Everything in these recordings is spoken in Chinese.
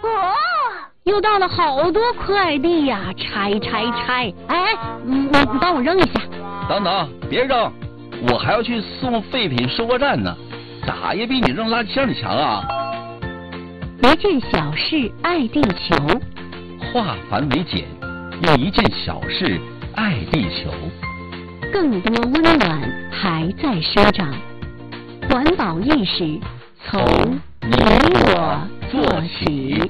哦， 又到了好多快递呀，拆！哎，你帮我扔一下。 等等，别扔，我还要去送废品收货站呢，咋也比你扔垃圾箱里强啊！ 一件小事爱地球， 化繁为简，用一件小事爱地球。 更多温暖还在生长，环保意识从你我做起。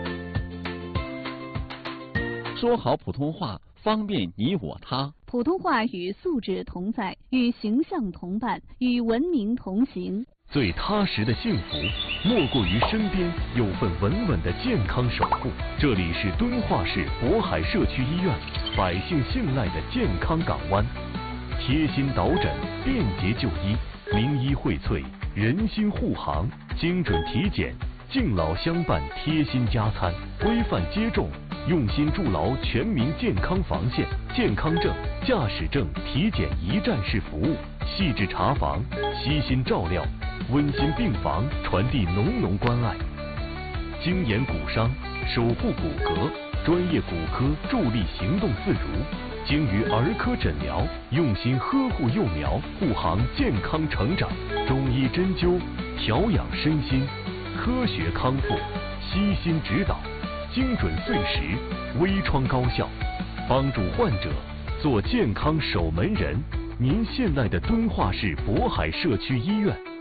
说好普通话，方便你我他。 普通话与素质同在，与形象同伴，与文明同行。 最踏实的幸福，莫过于身边有份稳稳的健康守护。这里是敦化市渤海社区医院，百姓信赖的健康港湾。贴心导诊，便捷就医，名医荟萃，人心护航，精准体检，敬老相伴，贴心加餐，规范接种，用心筑牢全民健康防线。健康证、驾驶证体检一站式服务，细致查房，悉心照料，温馨病房传递浓浓关爱。精研骨伤，守护骨骼，专业骨科助力行动自如。精于儿科诊疗，用心呵护幼苗，护航健康成长。中医针灸，调养身心，科学康复，悉心指导，精准碎石，微创高效，帮助患者做健康守门人。您信赖的敦化市渤海社区医院。